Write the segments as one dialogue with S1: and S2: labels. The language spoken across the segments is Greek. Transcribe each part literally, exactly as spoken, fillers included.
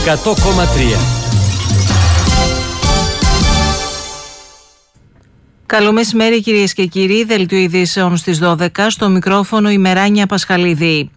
S1: εκατό κόμμα τρία.
S2: Καλό μεσημέρι κυρίες και κύριοι, δελτίο ειδήσεων στις δώδεκα, στο μικρόφωνο η Μεράνια Πασχαλίδη.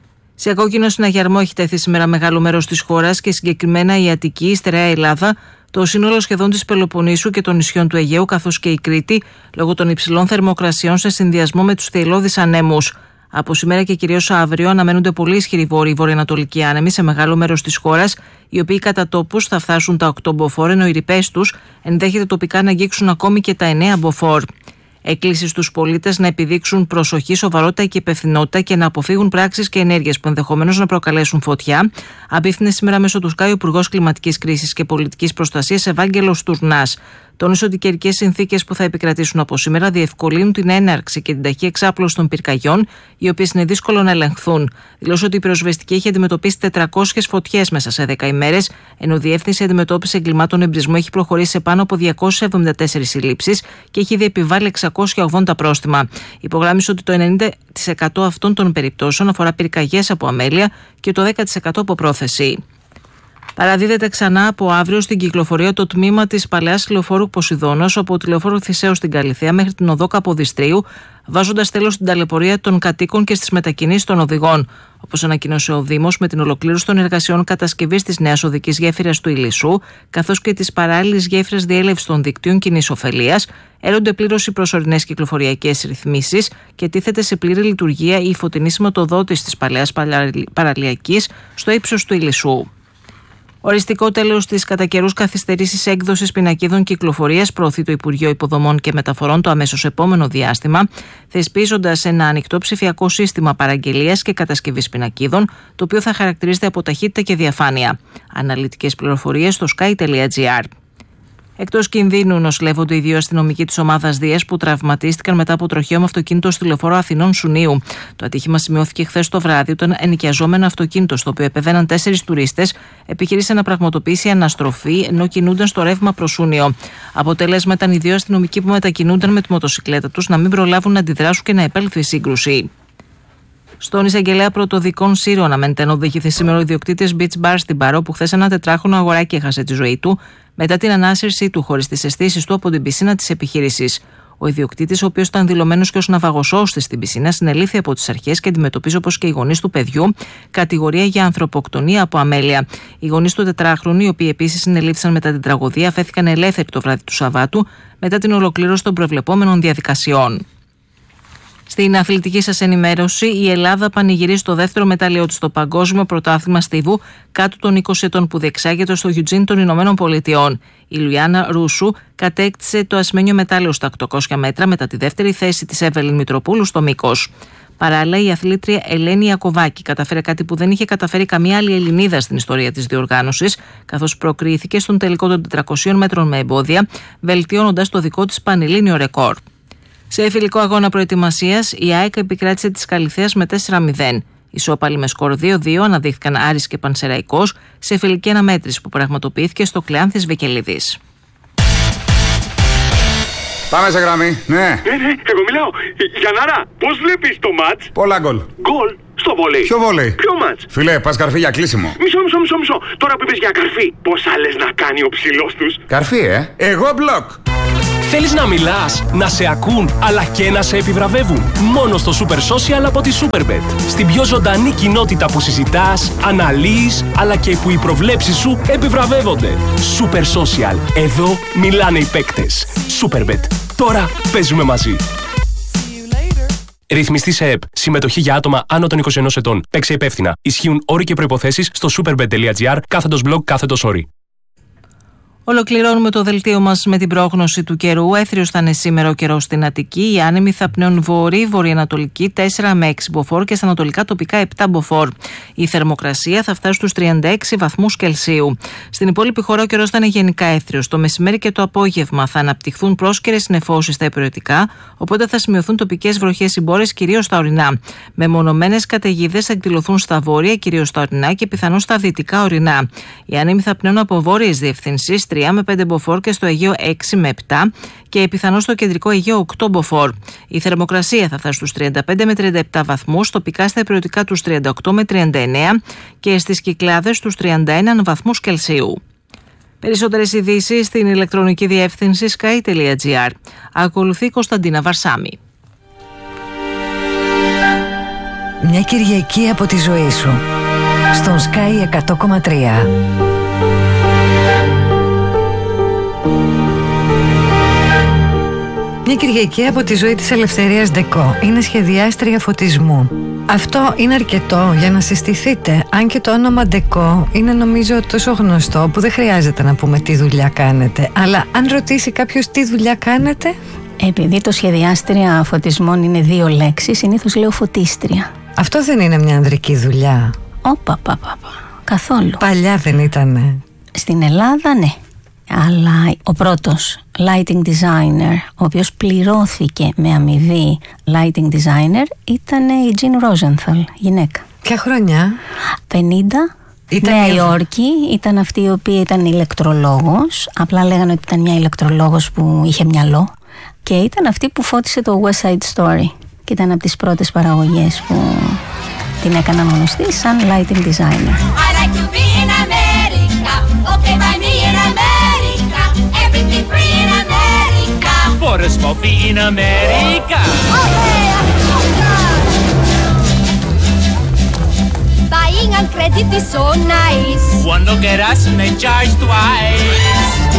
S2: Σε κόκκινο συναγερμό έχει τεθεί σήμερα μεγάλο μέρος της χώρας και συγκεκριμένα η Αττική, η Στερεά Ελλάδα, το σύνολο σχεδόν της Πελοποννήσου και των νησιών του Αιγαίου καθώς και η Κρήτη λόγω των υψηλών θερμοκρασιών σε συνδυασμό με τους θηειλώδεις ανέμους. Από σήμερα και κυρίως αύριο αναμένονται πολύ ισχυροί βόρειοι-βορειοανατολικοί άνεμοι σε μεγάλο μέρος της χώρας, οι οποίοι κατά τόπους θα φτάσουν τα οκτώ μποφόρ, ενώ οι ρηπές τους ενδέχεται τοπικά να αγγίξουν ακόμη και τα εννέα μποφόρ. Έκκληση στους πολίτες να επιδείξουν προσοχή, σοβαρότητα και υπευθυνότητα και να αποφύγουν πράξεις και ενέργειες που ενδεχομένως να προκαλέσουν φωτιά, απίφθινε σήμερα μέσω του ΣΚΑΙ ο Υπουργός Κλιματικής Κρίσης και Πολιτικής Προστασίας Ευάγγελος Τουρνάς. Τόνισε ότι οι καιρικές συνθήκες που θα επικρατήσουν από σήμερα διευκολύνουν την έναρξη και την ταχύ εξάπλωση των πυρκαγιών, οι οποίες είναι δύσκολο να ελεγχθούν. Δηλώσε ότι η πυροσβεστική έχει αντιμετωπίσει τετρακόσιες φωτιές μέσα σε δέκα ημέρες, ενώ η Διεύθυνση Αντιμετώπισης Εγκλημάτων Εμπρισμού έχει προχωρήσει σε πάνω από διακόσιες εβδομήντα τέσσερις συλλήψεις και έχει ήδη επιβάλει εξακόσια ογδόντα πρόστιμα. Υπογράμμισε ότι το ενενήντα τοις εκατό αυτών των περιπτώσεων αφορά πυρκαγιές από αμέλεια και το δέκα τοις εκατό από πρόθεση. Παραδίδεται ξανά από αύριο στην κυκλοφορία το τμήμα της παλαιάς λεωφόρου Ποσειδώνος από τη λεωφόρο Θησέως στην Καλιθέα μέχρι την οδό Καποδιστρίου, βάζοντας τέλος στην ταλαιπωρία των κατοίκων και στις μετακινήσεις των οδηγών. Όπως ανακοίνωσε ο Δήμος, με την ολοκλήρωση των εργασιών κατασκευής της νέας οδικής γέφυρας του Ηλισσού, καθώς και της παράλληλης γέφυρας διέλευσης των δικτύων κοινής ωφελίας, έρονται πλήρως οι προσωρινές κυκλοφοριακές ρυθμίσεις και τίθεται σε πλήρη λειτουργία η φωτεινή σηματοδότηση της παλαιάς παραλιακής στο ύψος του Ηλισσού. Οριστικό τέλος της κατά καιρούς καθυστερήσεις έκδοσης πινακίδων κυκλοφορίας προωθεί το Υπουργείο Υποδομών και Μεταφορών το αμέσως επόμενο διάστημα, θεσπίζοντας ένα ανοιχτό ψηφιακό σύστημα παραγγελίας και κατασκευής πινακίδων, το οποίο θα χαρακτηρίζεται από ταχύτητα και διαφάνεια. Αναλυτικές πληροφορίες στο sky τελεία gr. Εκτός κινδύνου νοσηλεύονται οι δύο αστυνομικοί της ομάδας Δίας που τραυματίστηκαν μετά από τροχαίο με αυτοκίνητο στη λεωφόρο Αθηνών Σουνίου. Το ατύχημα σημειώθηκε χθες το βράδυ όταν ενοικιαζόμενο αυτοκίνητο, στο οποίο επεβαίναν τέσσερις τουρίστες, επιχείρησε να πραγματοποιήσει αναστροφή ενώ κινούνταν στο ρεύμα προς Σούνιο. Αποτέλεσμα ήταν οι δύο αστυνομικοί που μετακινούνταν με τη μοτοσυκλέτα τους να μην προλάβουν να αντιδράσουν και να επέλθει η σύγκρουση. Στον εισαγγελέα πρωτοδικών Σύρων αναμένεται να οδηγηθεί σήμερα ο ιδιοκτήτης Beach Bar στην Παρό, που χθες ένα τετράχρονο αγοράκι έχασε τη ζωή του μετά την ανάσυρσή του χωρίς τις αισθήσεις του από την πισίνα της επιχείρησης. Ο ιδιοκτήτης, ο οποίος ήταν δηλωμένος και ως ναυαγοσώστης στην πισίνα, συνελήφθη από τις αρχές και αντιμετωπίζει, όπως και οι γονείς του παιδιού, κατηγορία για ανθρωποκτονία από αμέλεια. Οι γονείς του τετράχρονου, οι οποίοι επίσης συνελήφθησαν μετά την τραγωδία, αφέθηκαν ελεύθεροι το βράδυ του Σαββάτου μετά την ολοκλήρωση των προβλεπόμενων διαδικασιών. Στην αθλητική σας ενημέρωση, η Ελλάδα πανηγυρίζει το δεύτερο μετάλλιο της στο Παγκόσμιο Πρωτάθλημα Στίβου κάτω των είκοσι ετών που διεξάγεται στο Eugene των Ηνωμένων Πολιτειών. Η Λουιάννα Ρούσου κατέκτησε το ασημένιο μετάλλιο στα οκτακόσια μέτρα μετά τη δεύτερη θέση της Εύελιν Μητροπούλου στο μήκος. Παράλληλα, η αθλήτρια Ελένη Ιακωβάκη καταφέρε κάτι που δεν είχε καταφέρει καμία άλλη Ελληνίδα στην ιστορία της διοργάνωσης, καθώς προκρίθηκε στον τελικό των τετρακοσίων μέτρων με εμπόδια, βελτιώνοντας το δικό της πανελλήνιο ρεκόρ. Σε φιλικό αγώνα προετοιμασίας, η ΑΕΚ επικράτησε της Καλιθέας με τέσσερα μηδέν. Ισόπαλοι με σκορ δύο δύο αναδείχθηκαν Άρης και Πανσεραϊκός σε φιλική αναμέτρηση που πραγματοποιήθηκε στο Κλεάνθης Βικελίδης.
S3: Πάμε σε γραμμή, ναι.
S4: Ναι, ναι, εγώ μιλάω. Γιαννάρα, πώς βλέπεις το μάτς?
S3: Πολλά γκολ.
S4: Γκολ στο βόλεϊ.
S3: Ποιο βόλεϊ?
S4: Ποιο μάτς?
S3: Φιλέ, πας καρφί για κλείσιμο.
S4: Μισό, μισό, μισό, μισό. Τώρα που είπες για καρφί, πώς άλλες να κάνει ο ψηλός τους?
S3: Καρφί, ε. Εγώ μπλοκ.
S5: Θέλεις να μιλάς, να σε ακούν, αλλά και να σε επιβραβεύουν? Μόνο στο Super Social από τη Superbet. Στην πιο ζωντανή κοινότητα που συζητάς, αναλύεις, αλλά και που οι προβλέψεις σου επιβραβεύονται. Super Social. Εδώ μιλάνε οι παίκτες. Superbet. Τώρα παίζουμε μαζί. Ρυθμιστή σε ΕΠ. Συμμετοχή για άτομα άνω των είκοσι ενός ετών. Παίξε υπεύθυνα. Ισχύουν όροι και προϋποθέσεις στο superbet τελεία gr κάθετος blog κάθετος όροι.
S2: Ολοκληρώνουμε το δελτίο μας με την πρόγνωση του καιρού. Έθριος θα είναι σήμερα ο καιρός στην Αττική. Οι άνεμοι θα πνέουν βορρή, βορειοανατολική τέσσερα με έξι μποφόρ και στα ανατολικά τοπικά επτά μποφόρ. Η θερμοκρασία θα φτάσει στους τριάντα έξι βαθμούς Κελσίου. Στην υπόλοιπη χώρα ο καιρός θα είναι γενικά έθριος. Το μεσημέρι και το απόγευμα θα αναπτυχθούν πρόσκαιρες νεφώσεις στα υπηρετικά, οπότε θα σημειωθούν τοπικές βροχές συμπόρες κυρίως στα ορεινά. Μεμονωμένες καταιγίδες θα εκδηλωθούν στα βόρεια, κυρίως στα ορεινά και πιθανώς στα δυτικά ορεινά. Οι άνεμοι θα πνέουν από βόρειες διευθύνσεις τρία με πέντε μποφόρ και στο Αιγαίο έξι με επτά και πιθανό στο κεντρικό Αιγαίο οκτώ μποφόρ. Η θερμοκρασία θα φτάσει στους τριάντα πέντε με τριάντα επτά βαθμούς, τοπικά στα υπηρετικά τους τριάντα οκτώ με τριάντα εννέα και στις Κυκλάδες τους τριάντα ένα βαθμούς Κελσίου. Περισσότερες ειδήσεις στην ηλεκτρονική διεύθυνση sky τελεία gr. Ακολουθεί Κωνσταντίνα Βαρσάμι.
S1: Μια Κυριακή από τη ζωή σου στον Sky εκατό κόμμα τρία. Μια Κυριακή από τη ζωή της Ελευθερίας Ντεκό. Είναι σχεδιάστρια φωτισμού. Αυτό είναι αρκετό για να συστηθείτε. Αν και το όνομα Ντεκό είναι νομίζω τόσο γνωστό που δεν χρειάζεται να πούμε τι δουλειά κάνετε. Αλλά αν ρωτήσει κάποιος τι δουλειά κάνετε...
S6: Επειδή το σχεδιάστρια φωτισμών είναι δύο λέξεις, συνήθως λέω φωτίστρια.
S1: Αυτό δεν είναι μια ανδρική δουλειά?
S6: Όπα, πα, πα, πα. Καθόλου.
S1: Παλιά δεν ήτανε?
S6: Στην Ελλάδα ναι. Αλλά ο πρώτος lighting designer, ο οποίος πληρώθηκε με αμοιβή lighting designer, ήταν η Jean Rosenthal, γυναίκα.
S1: Ποια χρονιά?
S6: πενήντα.
S1: Ήταν
S6: Νέα
S1: η...
S6: Υόρκη, ήταν αυτή η οποία ήταν ηλεκτρολόγος. Απλά λέγανε ότι ήταν μια ηλεκτρολόγος που είχε μυαλό. Και ήταν αυτή που φώτισε το West Side Story. Και ήταν από τις πρώτες παραγωγές που την έκαναν γνωστή σαν lighting designer.
S7: Buying on credit is so nice.
S8: Cuando quieras me charge twice.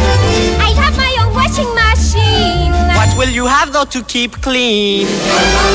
S7: I have my own washing machine.
S8: What will you have though to keep clean?